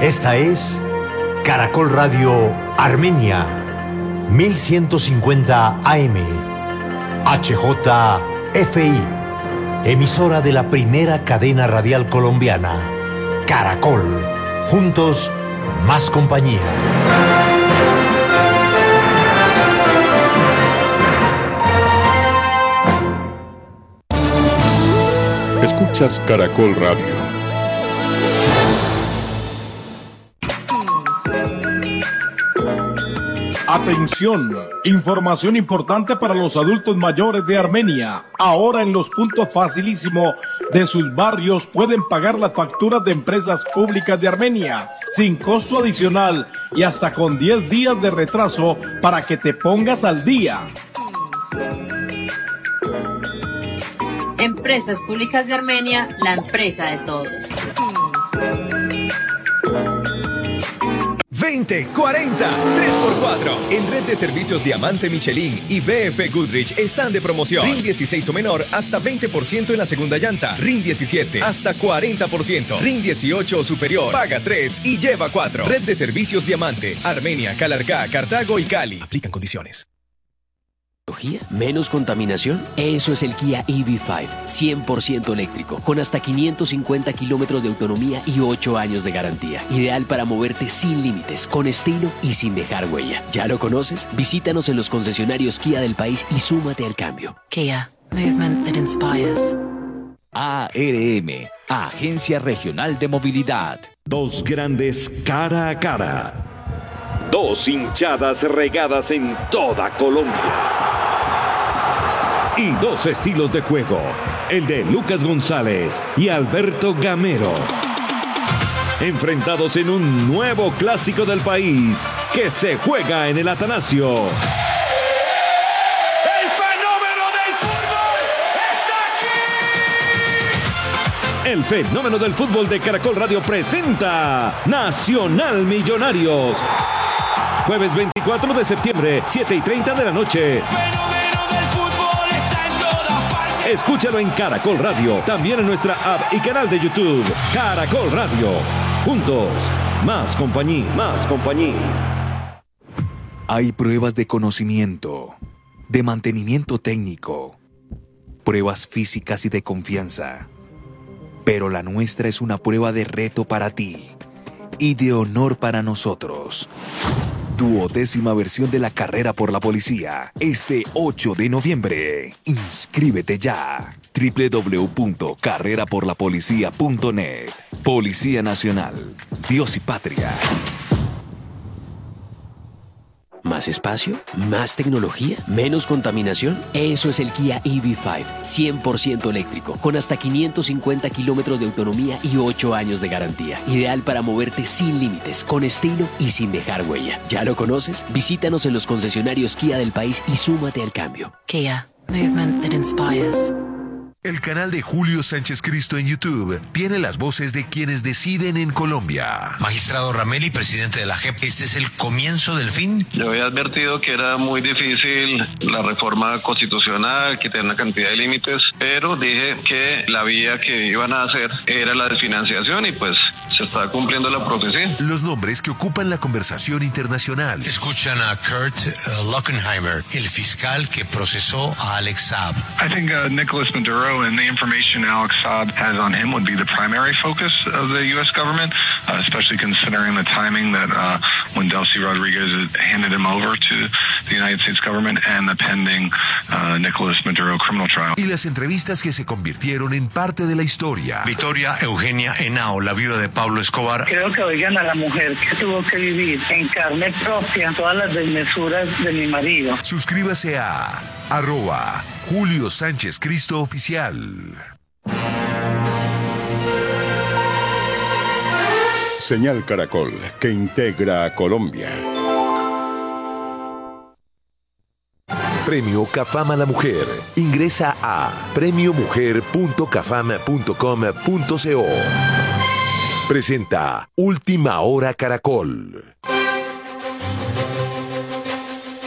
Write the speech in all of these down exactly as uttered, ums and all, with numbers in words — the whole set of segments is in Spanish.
Esta es Caracol Radio Armenia, mil ciento cincuenta A M, H J F I, emisora de la primera cadena radial colombiana, Caracol. Juntos, más compañía. Escuchas Caracol Radio. Atención, información importante para los adultos mayores de Armenia. Ahora en los puntos facilísimo de sus barrios pueden pagar las facturas de empresas públicas de Armenia sin costo adicional y hasta con diez días de retraso para que te pongas al día. Empresas Públicas de Armenia, la empresa de todos. veinte, cuarenta, tres por cuatro. En Red de Servicios Diamante Michelin y B F Goodrich están de promoción. R I N dieciséis o menor hasta veinte por ciento en la segunda llanta. R I N diecisiete hasta cuarenta por ciento. R I N dieciocho o superior. Paga tres y lleva cuatro. Red de Servicios Diamante. Armenia, Calarcá, Cartago y Cali. Aplican condiciones. ¿Menos contaminación? Eso es el Kia E V cinco, cien por ciento eléctrico, con hasta quinientos cincuenta kilómetros de autonomía y ocho años de garantía. Ideal para moverte sin límites, con estilo y sin dejar huella. ¿Ya lo conoces? Visítanos en los concesionarios Kia del país y súmate al cambio. Kia, movement that inspires. A R M, Agencia Regional de Movilidad. Dos grandes cara a cara. Dos hinchadas regadas en toda Colombia. Y dos estilos de juego, el de Lucas González y Alberto Gamero. Enfrentados en un nuevo clásico del país que se juega en el Atanasio. ¡El fenómeno del fútbol está aquí! El fenómeno del fútbol de Caracol Radio presenta Nacional Millonarios. Jueves veinticuatro de septiembre, siete y treinta de la noche. Escúchalo en Caracol Radio, también en nuestra app y canal de YouTube. Caracol Radio. Juntos, más compañía, más compañía. Hay pruebas de conocimiento, de mantenimiento técnico, pruebas físicas y de confianza. Pero la nuestra es una prueba de reto para ti y de honor para nosotros. Duodécima versión de la carrera por la policía, este ocho de noviembre. Inscríbete ya. doble u doble u doble u punto carrera por la policía punto net. Policía Nacional. Dios y patria. ¿Más espacio? ¿Más tecnología? ¿Menos contaminación? Eso es el Kia E V cinco, cien por ciento eléctrico, con hasta quinientos cincuenta kilómetros de autonomía y ocho años de garantía. Ideal para moverte sin límites, con estilo y sin dejar huella. ¿Ya lo conoces? Visítanos en los concesionarios Kia del país y súmate al cambio. Kia, movement that inspires. El canal de Julio Sánchez Cristo en YouTube tiene las voces de quienes deciden en Colombia. Magistrado Rameli, presidente de la J E P, ¿este es el comienzo del fin? Yo había advertido que era muy difícil la reforma constitucional, que tenía una cantidad de límites, pero dije que la vía que iban a hacer era la desfinanciación y pues se está cumpliendo la profecía. Los nombres que ocupan la conversación internacional. Escuchan a Kurt uh, Lockenheimer, el fiscal que procesó a Alex Saab. I think uh, Nicholas Maduro and the information Alex Saab has on him would be the primary focus of the U S government, uh, especially considering the timing that uh, when Delcy Rodriguez handed him over to the United States government and the pending uh, Nicholas Maduro criminal trial. Y las entrevistas que se convirtieron en parte de la historia. Victoria Eugenia Henao, la viuda de Pablo Escobar. Creo que oigan a la mujer que tuvo que vivir en carne propia todas las desmesuras de mi marido. Suscríbase a arroba Julio Sánchez Cristo Oficial. Señal Caracol, que integra a Colombia. Premio CAFAM a la Mujer. Ingresa a premio mujer punto cafam punto com punto co. Presenta Última Hora Caracol.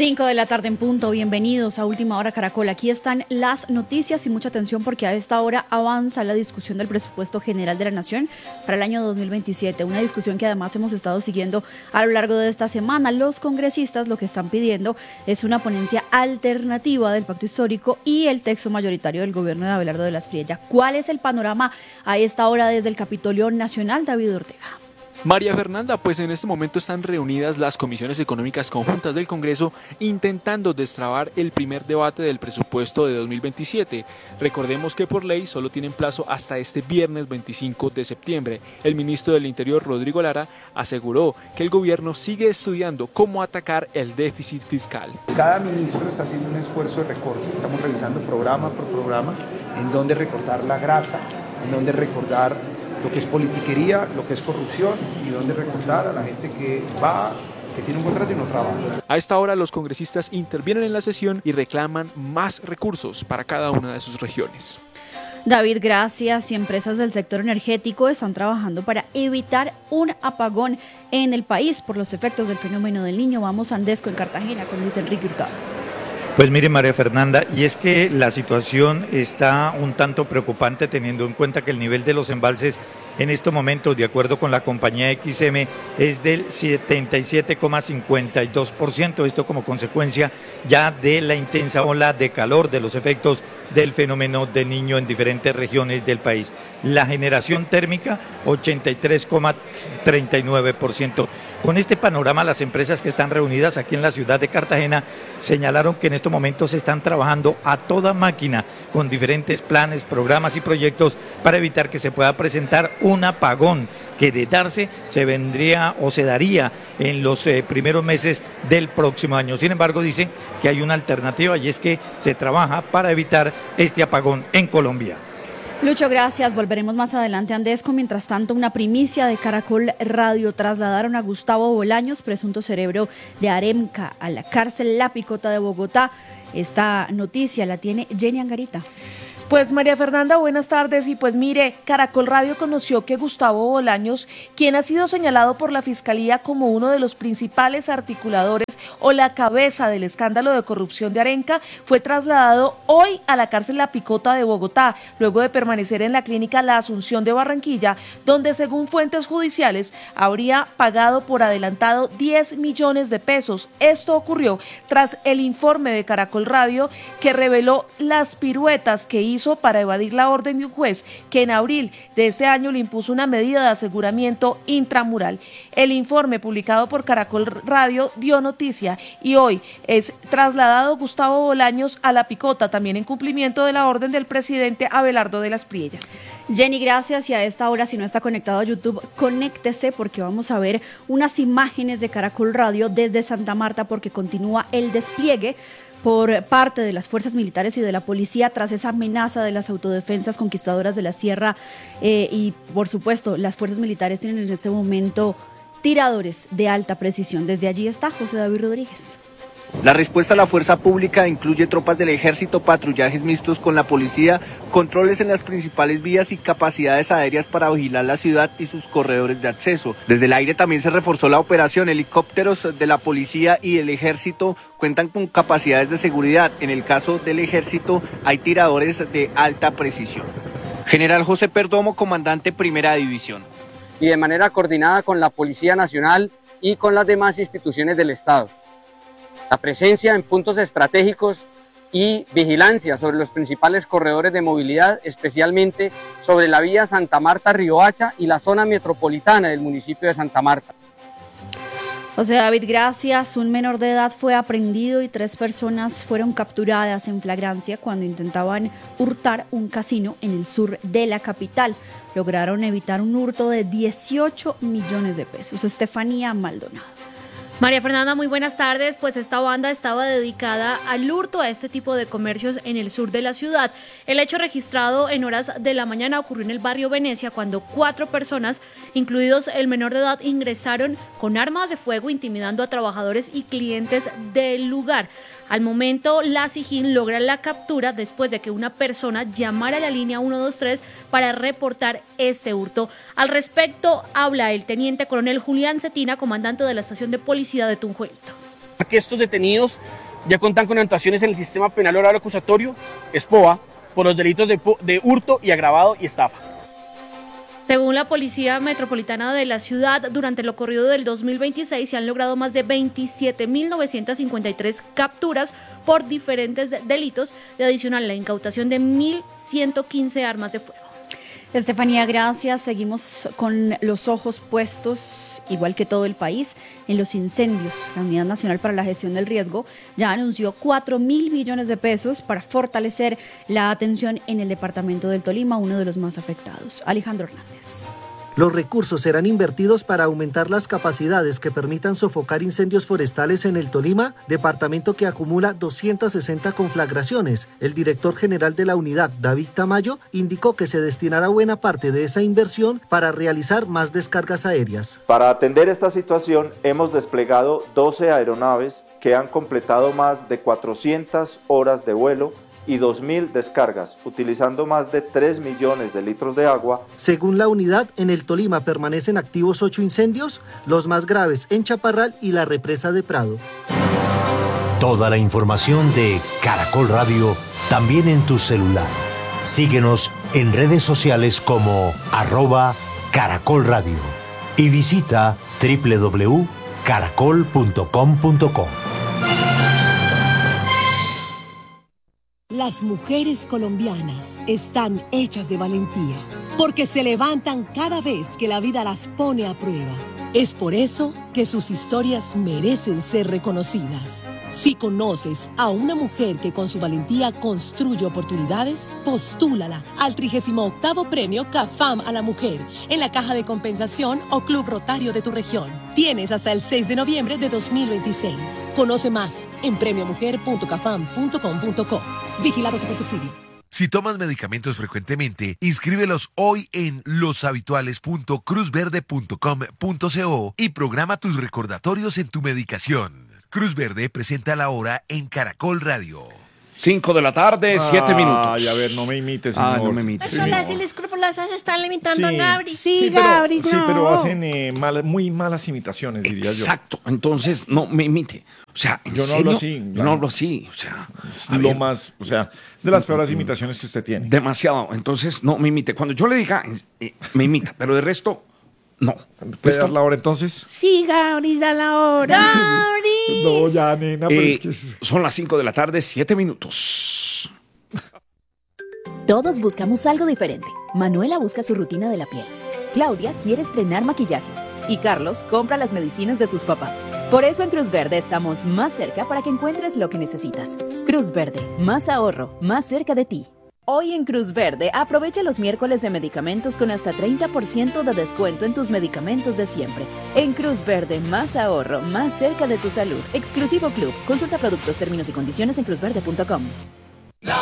cinco de la tarde en punto, bienvenidos a Última Hora Caracol. Aquí están las noticias y mucha atención porque a esta hora avanza la discusión del presupuesto general de la Nación para el año dos mil veintisiete, una discusión que además hemos estado siguiendo a lo largo de esta semana. Los congresistas lo que están pidiendo es una ponencia alternativa del pacto histórico y el texto mayoritario del gobierno de Abelardo de la Espriella. ¿Cuál es el panorama a esta hora desde el Capitolio Nacional? David Ortega. María Fernanda, pues en este momento están reunidas las comisiones económicas conjuntas del Congreso intentando destrabar el primer debate del presupuesto de dos mil veintisiete. Recordemos que por ley solo tienen plazo hasta este viernes veinticinco de septiembre. El ministro del Interior, Rodrigo Lara, aseguró que el gobierno sigue estudiando cómo atacar el déficit fiscal. Cada ministro está haciendo un esfuerzo de recorte, estamos revisando programa por programa en dónde recortar la grasa, en dónde recortar lo que es politiquería, lo que es corrupción y dónde recordar a la gente que va, que tiene un contrato y no trabaja. A esta hora los congresistas intervienen en la sesión y reclaman más recursos para cada una de sus regiones. David, gracias. Y empresas del sector energético están trabajando para evitar un apagón en el país por los efectos del fenómeno del Niño. Vamos a Andesco en Cartagena con Luis Enrique Hurtado. Pues mire, María Fernanda, y es que la situación está un tanto preocupante teniendo en cuenta que el nivel de los embalses en estos momentos, de acuerdo con la compañía X M, es del setenta y siete coma cincuenta y dos por ciento, esto como consecuencia ya de la intensa ola de calor, de los efectos del fenómeno del Niño en diferentes regiones del país. La generación térmica, ochenta y tres coma treinta y nueve por ciento. Con este panorama, las empresas que están reunidas aquí en la ciudad de Cartagena señalaron que en estos momentos están trabajando a toda máquina con diferentes planes, programas y proyectos para evitar que se pueda presentar un apagón que de darse se vendría o se daría en los eh, primeros meses del próximo año. Sin embargo, dicen que hay una alternativa y es que se trabaja para evitar este apagón en Colombia. Lucho, gracias. Volveremos más adelante a Andesco. Mientras tanto, una primicia de Caracol Radio: trasladaron a Gustavo Bolaños, presunto cerebro de Aremca, a la cárcel La Picota de Bogotá. Esta noticia la tiene Jenny Angarita. Pues María Fernanda, buenas tardes. Y pues mire, Caracol Radio conoció que Gustavo Bolaños, quien ha sido señalado por la Fiscalía como uno de los principales articuladores o la cabeza del escándalo de corrupción de Aremca, fue trasladado hoy a la cárcel La Picota de Bogotá, luego de permanecer en la clínica La Asunción de Barranquilla, donde según fuentes judiciales habría pagado por adelantado diez millones de pesos. Esto ocurrió tras el informe de Caracol Radio que reveló las piruetas que hizo hizo para evadir la orden de un juez que en abril de este año le impuso una medida de aseguramiento intramural. El informe publicado por Caracol Radio dio noticia y hoy es trasladado Gustavo Bolaños a La Picota, también en cumplimiento de la orden del presidente Abelardo de la Espriella. Jenny, gracias. Y a esta hora, si no está conectado a YouTube, conéctese porque vamos a ver unas imágenes de Caracol Radio desde Santa Marta, porque continúa el despliegue por parte de las fuerzas militares y de la policía tras esa amenaza de las autodefensas conquistadoras de la sierra eh, y por supuesto las fuerzas militares tienen en este momento tiradores de alta precisión. Desde allí está José David Rodríguez. La respuesta a la fuerza pública incluye tropas del ejército, patrullajes mixtos con la policía, controles en las principales vías y capacidades aéreas para vigilar la ciudad y sus corredores de acceso. Desde el aire también se reforzó la operación. Helicópteros de la policía y el ejército cuentan con capacidades de seguridad. En el caso del ejército hay tiradores de alta precisión. General José Perdomo, comandante Primera División. Y de manera coordinada con la Policía Nacional y con las demás instituciones del Estado. La presencia en puntos estratégicos y vigilancia sobre los principales corredores de movilidad, especialmente sobre la vía Santa Marta-Riohacha y la zona metropolitana del municipio de Santa Marta. José David, gracias. Un menor de edad fue aprehendido y tres personas fueron capturadas en flagrancia cuando intentaban hurtar un casino en el sur de la capital. Lograron evitar un hurto de dieciocho millones de pesos. Estefanía Maldonado. María Fernanda, muy buenas tardes. Pues esta banda estaba dedicada al hurto a este tipo de comercios en el sur de la ciudad. El hecho registrado en horas de la mañana ocurrió en el barrio Venecia cuando cuatro personas, incluidos el menor de edad, ingresaron con armas de fuego intimidando a trabajadores y clientes del lugar. Al momento, la SIJIN logra la captura después de que una persona llamara a la línea uno dos tres para reportar este hurto. Al respecto, habla el teniente coronel Julián Cetina, comandante de la estación de policía de Tunjuelito. que estos detenidos ya cuentan con anotaciones en el sistema penal oral acusatorio, ESPOA, por los delitos de, de hurto y agravado y estafa. Según la Policía Metropolitana de la ciudad, durante lo corrido del dos mil veintiséis se han logrado más de veintisiete mil novecientas cincuenta y tres capturas por diferentes delitos, de adicional la incautación de mil ciento quince armas de fuego. Estefanía, gracias. Seguimos con los ojos puestos, igual que todo el país, en los incendios. La Unidad Nacional para la Gestión del Riesgo ya anunció cuatro mil millones de pesos para fortalecer la atención en el departamento del Tolima, uno de los más afectados. Alejandro Hernández. Los recursos serán invertidos para aumentar las capacidades que permitan sofocar incendios forestales en el Tolima, departamento que acumula doscientas sesenta conflagraciones. El director general de la unidad, David Tamayo, indicó que se destinará buena parte de esa inversión para realizar más descargas aéreas. Para atender esta situación, hemos desplegado doce aeronaves que han completado más de cuatrocientas horas de vuelo y dos mil descargas, utilizando más de tres millones de litros de agua. Según la unidad, en el Tolima permanecen activos ocho incendios, los más graves en Chaparral y la represa de Prado. Toda la información de Caracol Radio también en tu celular. Síguenos en redes sociales como arroba Caracol Radio y visita doble u doble u doble u punto caracol punto com punto co. Las mujeres colombianas están hechas de valentía, porque se levantan cada vez que la vida las pone a prueba. Es por eso que sus historias merecen ser reconocidas. Si conoces a una mujer que con su valentía construye oportunidades, postúlala al trigésimo octavo Premio CAFAM a la Mujer en la Caja de Compensación o Club Rotario de tu región. Tienes hasta el seis de noviembre de dos mil veintiséis. Conoce más en premio mujer punto cafam punto com punto co. Vigilado Supersubsidio. Si tomas medicamentos frecuentemente, inscríbelos hoy en loshabituales punto cruz verde punto com punto co y programa tus recordatorios en tu medicación. Cruz Verde presenta la hora en Caracol Radio. cinco de la tarde, siete minutos. Ay, a ver, no me imites, señor. Ah, no me imites. Sí. Las inescrupulosas están limitando Sí. a Gabri. Sí, Sí, pero, Gabri, sí, no. pero hacen eh, mal- muy malas imitaciones, diría Exacto, entonces no me imite. O sea, ¿en yo. Yo no serio? hablo así. Yo ya. no hablo así, o sea. Es a lo ver, más, o sea, de las peores imitaciones que usted tiene. Demasiado, entonces no me imite. Cuando yo le diga, eh, me imita, pero de resto, no. ¿Puede dar la hora entonces? Sí, Gabri, da la hora. Gabri. No, ya, nena, pero Eh, es que es- Son las cinco de la tarde, siete minutos. Todos buscamos algo diferente. Manuela busca su rutina de la piel. Claudia quiere estrenar maquillaje. Y Carlos compra las medicinas de sus papás. Por eso en Cruz Verde estamos más cerca para que encuentres lo que necesitas. Cruz Verde, más ahorro, más cerca de ti. Hoy en Cruz Verde, aprovecha los miércoles de medicamentos con hasta treinta por ciento de descuento en tus medicamentos de siempre. En Cruz Verde, más ahorro, más cerca de tu salud. Exclusivo Club. Consulta productos, términos y condiciones en cruz verde punto com.